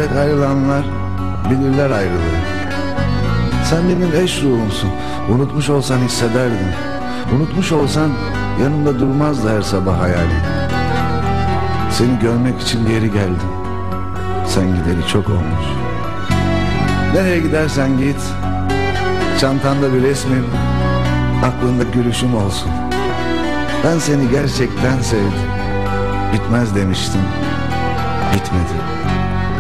Gerçek ayrılanlar bilirler ayrılığı. Sen benim eş ruhumsun. Unutmuş olsan hissederdim. Unutmuş olsan yanımda durmazdı her sabah hayalim. Seni görmek için geri geldim. Sen gideri çok olmuş. Nereye gidersen git, çantanda bir resmin, aklında gülüşüm olsun. Ben seni gerçekten sevdim. Bitmez demiştim, bitmedi.